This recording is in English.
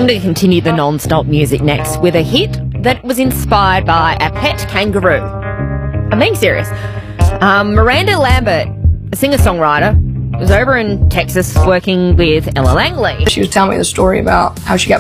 I'm going to continue the non-stop music next with a hit that was inspired by a pet kangaroo. I'm being serious. Miranda Lambert, a singer-songwriter, was over in Texas working with Ella Langley. She was telling me the story about how she got